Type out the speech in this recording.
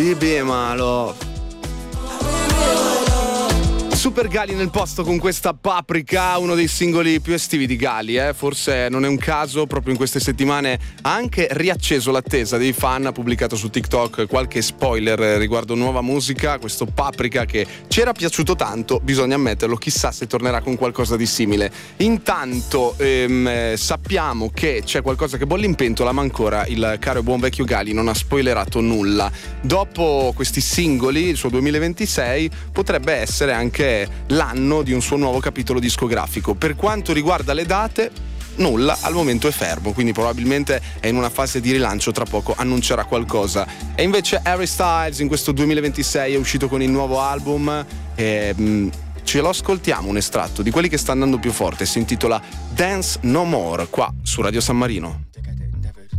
Bibi Malo. Super Gali nel posto con questa Paprika, uno dei singoli più estivi di Gali, forse non è un caso, proprio in queste settimane ha anche riacceso l'attesa dei fan, ha pubblicato su TikTok qualche spoiler riguardo nuova musica, questo Paprika che ci era piaciuto tanto, bisogna ammetterlo, chissà se tornerà con qualcosa di simile. Intanto sappiamo che c'è qualcosa che bolle in pentola, ma ancora il caro e buon vecchio Gali non ha spoilerato nulla. Dopo questi singoli, il suo 2026 potrebbe essere anche l'anno di un suo nuovo capitolo discografico. Per quanto riguarda le date, nulla, al momento è fermo, quindi probabilmente è in una fase di rilancio, tra poco annuncerà qualcosa. E invece Harry Styles in questo 2026 è uscito con il nuovo album e ce lo ascoltiamo un estratto di quelli che sta andando più forte, si intitola Dance No More, qua su Radio San Marino.